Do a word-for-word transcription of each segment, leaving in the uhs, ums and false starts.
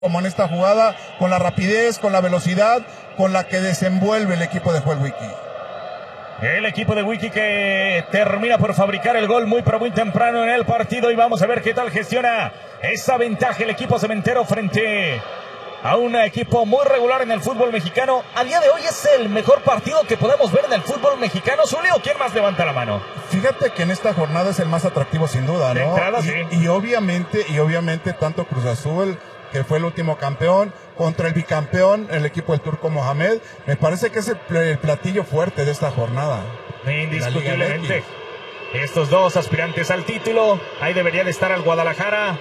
como en esta jugada, con la rapidez, con la velocidad, con la que desenvuelve el equipo de Joel Wiki. El equipo de Wiki que termina por fabricar el gol muy pero muy temprano en el partido, y vamos a ver qué tal gestiona esa ventaja el equipo cementero frente a un equipo muy regular en el fútbol mexicano. A día de hoy es el mejor partido que podemos ver en el fútbol mexicano. Zulio, ¿quién más levanta la mano? Fíjate que en esta jornada es el más atractivo sin duda, ¿no? De entrada, y, sí. y obviamente, y obviamente tanto Cruz Azul, que fue el último campeón, contra el bicampeón, el equipo del Turco Mohamed, me parece que es el, el platillo fuerte de esta jornada. Indiscutiblemente. Estos dos aspirantes al título, ahí debería de estar al Guadalajara.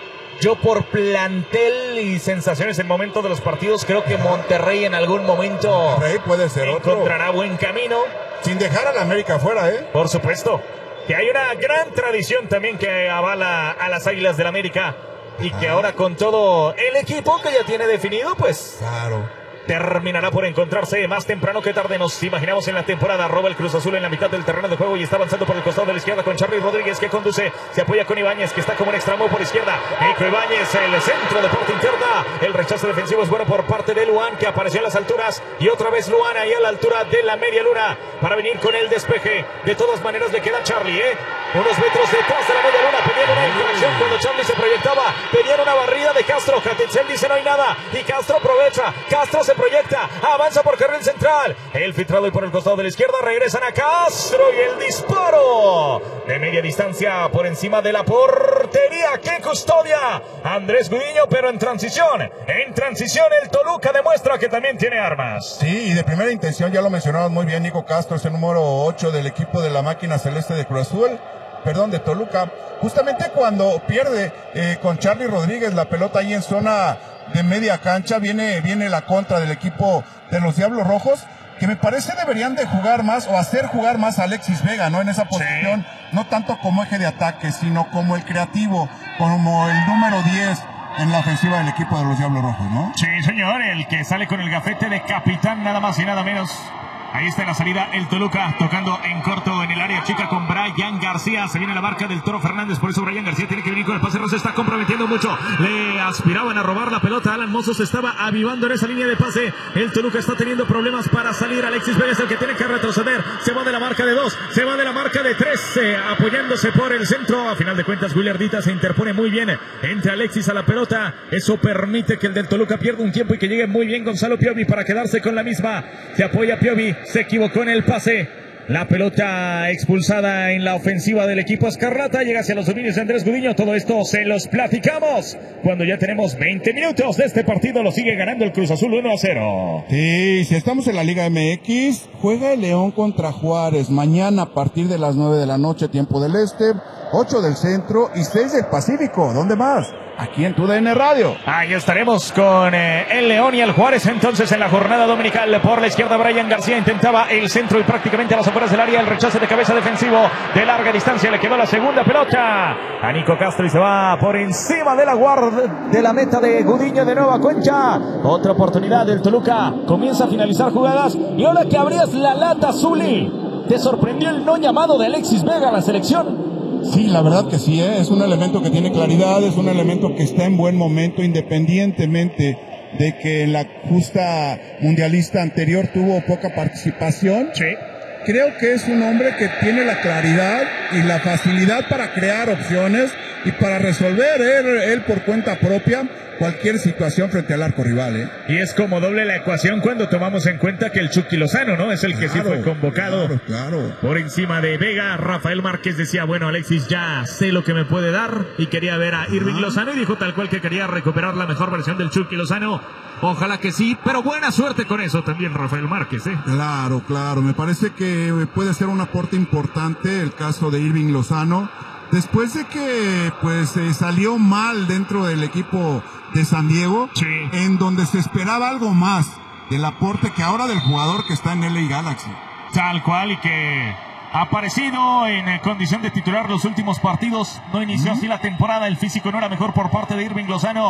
Yo por plantel y sensaciones en momento de los partidos, creo que Monterrey en algún momento Monterrey puede ser encontrará otro. buen camino. Sin dejar a la América afuera, ¿eh? Por supuesto. Que hay una gran tradición también que avala a las Águilas del América. Y que ahora con todo el equipo que ya tiene definido, pues claro, terminará por encontrarse más temprano que tarde. Nos imaginamos en la temporada. Roba el Cruz Azul en la mitad del terreno de juego y está avanzando por el costado de la izquierda con Charly Rodríguez, que conduce, se apoya con Ibáñez, que está como un extremo por izquierda. Nico Ibáñez, el centro de parte interna. El rechazo defensivo es bueno por parte de Luan, que apareció en las alturas, y otra vez Luan ahí a la altura de la media luna para venir con el despeje. De todas maneras le queda Charly, ¿eh? Unos metros detrás de la media luna. Pedían una interacción cuando Charly se proyectaba. Pedían una barrida de Castro. Catitzel dice no hay nada, y Castro aprovecha. Castro se proyecta, avanza por carril central. El filtrado y por el costado de la izquierda regresan a Castro, y el disparo de media distancia por encima de la portería. ¡Qué custodia! Andrés Gudiño, pero en transición. En transición el Toluca demuestra que también tiene armas. Sí, y de primera intención, ya lo mencionabas muy bien, Nico Castro es el número ocho del equipo de la máquina celeste de Cruz Azul. Perdón, de Toluca. Justamente cuando pierde eh, con Charly Rodríguez la pelota ahí en zona de media cancha, viene, viene la contra del equipo de los Diablos Rojos, que me parece deberían de jugar más o hacer jugar más a Alexis Vega, ¿no? En esa posición, sí. No tanto como eje de ataque, sino como el creativo, como el número diez en la ofensiva del equipo de los Diablos Rojos, ¿no? Sí, señor, el que sale con el gafete de capitán, nada más y nada menos. Ahí está en la salida el Toluca, tocando en corto en el área chica con Brian García. Se viene la marca del Toro Fernández, por eso Brian García tiene que venir con el pase. Se está comprometiendo mucho. Le aspiraban a robar la pelota. Alan Mozo se estaba avivando en esa línea de pase. El Toluca está teniendo problemas para salir. Alexis Vega es el que tiene que retroceder. Se va de la marca de dos, se va de la marca de tres, eh, apoyándose por el centro. A final de cuentas, Willardita se interpone muy bien entre Alexis a la pelota. Eso permite que el del Toluca pierda un tiempo y que llegue muy bien Gonzalo Piovi para quedarse con la misma. Se apoya Piovi. Se equivocó en el pase. La pelota expulsada en la ofensiva del equipo Escarlata. Llega hacia los dominios de Andrés Gudiño. Todo esto se los platicamos cuando ya tenemos veinte minutos de este partido. Lo sigue ganando el Cruz Azul uno a cero. Sí, si estamos en la Liga M X, juega el León contra Juárez. Mañana a partir de las nueve de la noche, tiempo del Este, ocho del Centro y seis del Pacífico. ¿Dónde más? Aquí en tu D N Radio. Ahí estaremos con eh, el León y el Juárez entonces en la jornada dominical. Por la izquierda Brian García intentaba el centro y prácticamente a las afueras del área el rechazo de cabeza defensivo de larga distancia. Le quedó la segunda pelota a Nico Castro y se va por encima de la guardia de la meta de Gudiño de nueva cuenta. Otra oportunidad del Toluca. Comienza a finalizar jugadas y ahora que abrías la lata, Zuli, ¿te sorprendió el no llamado de Alexis Vega a la selección? Sí, la verdad que sí, ¿eh? Es un elemento que tiene claridad, es un elemento que está en buen momento, independientemente de que en la justa mundialista anterior tuvo poca participación. Sí. Creo que es un hombre que tiene la claridad y la facilidad para crear opciones y para resolver él, él por cuenta propia cualquier situación frente al arco rival, ¿eh? Y es como doble la ecuación cuando tomamos en cuenta que el Chucky Lozano, ¿no? Es el que claro, sí fue convocado. Claro, claro. Por encima de Vega. Rafael Márquez decía, bueno, Alexis ya sé lo que me puede dar, y quería ver a Irving ah. Lozano, y dijo tal cual que quería recuperar la mejor versión del Chucky Lozano. Ojalá que sí, pero buena suerte con eso también Rafael Márquez, ¿eh? Claro, claro. Me parece que puede ser un aporte importante el caso de Irving Lozano. Después de que pues eh, salió mal dentro del equipo de San Diego, sí. En donde se esperaba algo más del aporte que ahora del jugador que está en L A Galaxy. Tal cual, y que ha aparecido en condición de titular los últimos partidos. No inició uh-huh. así la temporada, el físico no era mejor por parte de Irving Lozano.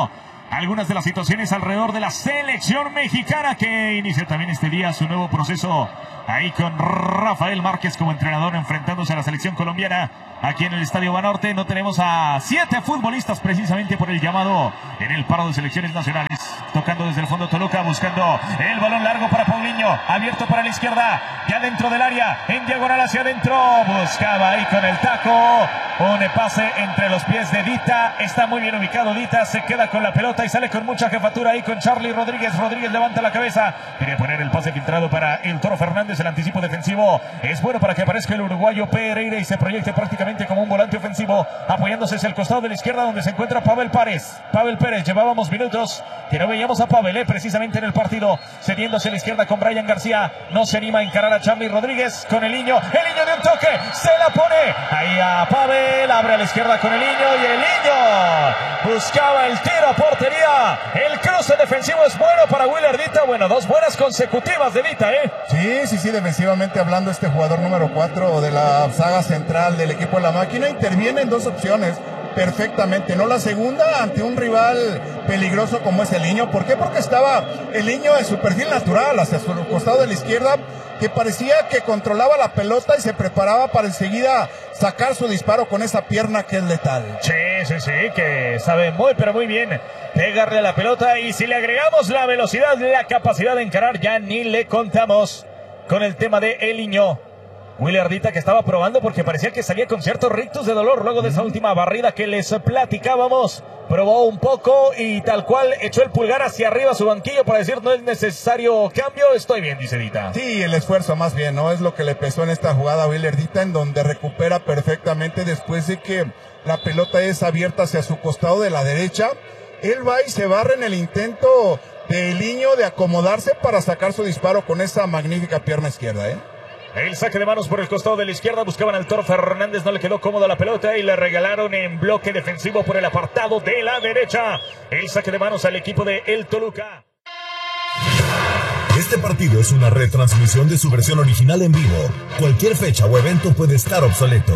algunas de las situaciones alrededor de la selección mexicana, que inicia también este día su nuevo proceso ahí con Rafael Márquez como entrenador, enfrentándose a la selección colombiana aquí en el Estadio Banorte. No tenemos a siete futbolistas precisamente por el llamado en el paro de selecciones nacionales. Tocando desde el fondo Toluca, buscando el balón largo para Paulinho, abierto para la izquierda, ya dentro del área, en diagonal hacia adentro, buscaba ahí con el taco, un pase entre los pies de Dita, está muy bien ubicado Dita, se queda con la pelota y sale con mucha jefatura ahí con Charly Rodríguez. Rodríguez levanta la cabeza, quería poner el pase filtrado para el Toro Fernández. El anticipo defensivo es bueno para que aparezca el uruguayo Pereira y se proyecte prácticamente como un volante ofensivo, apoyándose hacia el costado de la izquierda donde se encuentra Pavel Pérez. Pavel Pérez, llevábamos minutos que no veíamos a Pavel eh, precisamente en el partido, cediéndose a la izquierda con Brian García, no se anima a encarar a Charly Rodríguez con el niño, el niño de un toque, se la pone ahí a Pavel, abre a la izquierda con el niño y el niño buscaba el tiro a portería. El cruce defensivo es bueno para Willer Dita, bueno, dos buenas consecutivas de Dita, ¿eh? Sí, sí, sí, defensivamente hablando, este jugador número cuatro de la saga central del equipo de la máquina interviene en dos opciones perfectamente, no la segunda ante un rival peligroso como es el niño. ¿Por qué? Porque estaba el niño en su perfil natural hacia su costado de la izquierda, que parecía que controlaba la pelota y se preparaba para enseguida sacar su disparo con esa pierna que es letal. Sí, sí, sí, que sabe muy pero muy bien pegarle a la pelota, y si le agregamos la velocidad, la capacidad de encarar, ya ni le contamos con el tema de el niño. Willer Dita, que estaba probando porque parecía que salía con ciertos rictus de dolor luego de esa última barrida que les platicábamos. Probó un poco y tal cual echó el pulgar hacia arriba a su banquillo para decir no es necesario cambio, estoy bien, dice Dita. Sí, el esfuerzo más bien, ¿no? Es lo que le pesó en esta jugada a Willer Dita, en donde recupera perfectamente después de que la pelota es abierta hacia su costado de la derecha. Él va y se barra en el intento del niño de acomodarse para sacar su disparo con esa magnífica pierna izquierda, ¿eh? El saque de manos por el costado de la izquierda, buscaban al Toro Fernández, no le quedó cómoda la pelota y le regalaron en bloque defensivo por el apartado de la derecha. El saque de manos al equipo de el Toluca. Este partido es una retransmisión de su versión original en vivo. Cualquier fecha o evento puede estar obsoleto.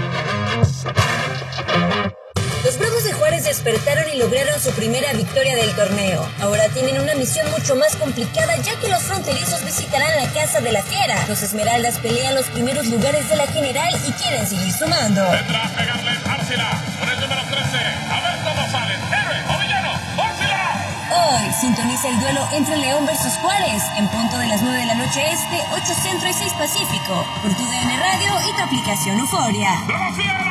Los Bravos de Juárez despertaron y lograron su primera victoria del torneo. Ahora tienen una misión mucho más complicada, ya que los fronterizos visitarán la casa de la fiera. Los Esmeraldas pelean los primeros lugares de la general y quieren seguir sumando. Vendrá a pegarle Árcila con el número trece. A ver cómo salen. Héroe o villano. ¡Árcila! Hoy sintoniza el duelo entre León versus Juárez en punto de las nueve de la noche este, ocho centro y seis pacífico, por tu D N Radio y tu aplicación Euforia. ¡La fiera!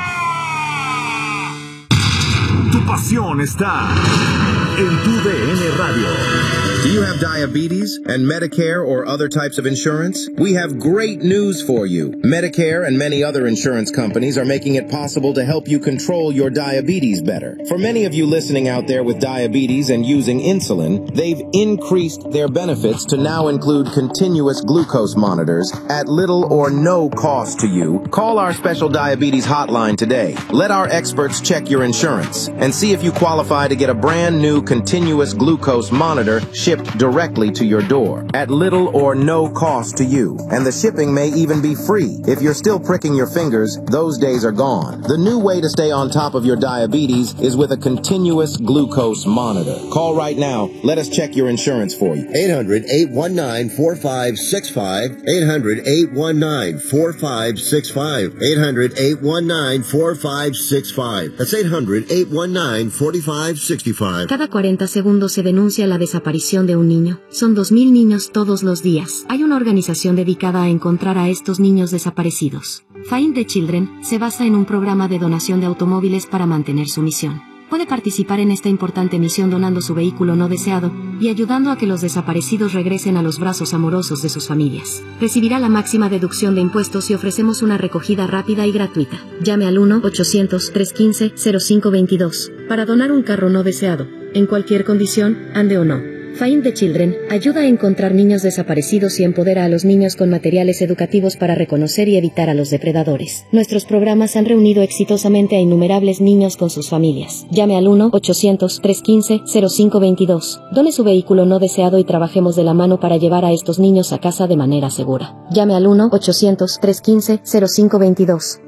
Tu pasión está en tu D N Radio. Do you have diabetes and Medicare or other types of insurance? We have great news for you. Medicare and many other insurance companies are making it possible to help you control your diabetes better. For many of you listening out there with diabetes and using insulin, they've increased their benefits to now include continuous glucose monitors at little or no cost to you. Call our special diabetes hotline today. Let our experts check your insurance and see if you qualify to get a brand new continuous glucose monitor shipped directly to your door at little or no cost to you. And the shipping may even be free. If you're still pricking your fingers, those days are gone. The new way to stay on top of your diabetes is with a continuous glucose monitor. Call right now. Let us check your insurance for you. eight hundred, eight one nine, four five six five. eight hundred, eight one nine, four five six five. eight hundred, eight one nine, four five six five. That's eight hundred, eight one nine, four five six five. Cada cuarenta segundos se denuncia la desaparición de un niño. Son dos mil niños todos los días. Hay una organización dedicada a encontrar a estos niños desaparecidos. Find the Children se basa en un programa de donación de automóviles para mantener su misión. Puede participar en esta importante misión donando su vehículo no deseado y ayudando a que los desaparecidos regresen a los brazos amorosos de sus familias. Recibirá la máxima deducción de impuestos y ofrecemos una recogida rápida y gratuita. Llame al uno ochocientos, trescientos quince, cero cinco veintidós para donar un carro no deseado, en cualquier condición, ande o no. Find the Children ayuda a encontrar niños desaparecidos y empodera a los niños con materiales educativos para reconocer y evitar a los depredadores. Nuestros programas han reunido exitosamente a innumerables niños con sus familias. Llame al uno ochocientos, trescientos quince, cero cinco veintidós. Done su vehículo no deseado y trabajemos de la mano para llevar a estos niños a casa de manera segura. Llame al uno ochocientos, trescientos quince, cero cinco veintidós.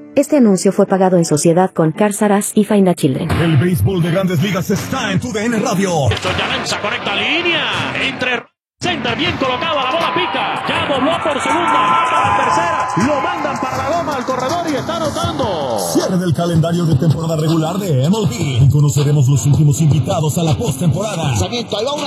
Este anuncio fue pagado en sociedad con Cars R Us y Find the Children. El béisbol de Grandes Ligas está en tu D N Radio. Esto ya lanza, conecta línea. Entre center, bien colocado, la bola pica. Ya dobló por segunda, va para la tercera. Lo mandan para la loma al corredor y está anotando. Cierre del calendario de temporada regular de M L B. Y conoceremos los últimos invitados a la postemporada.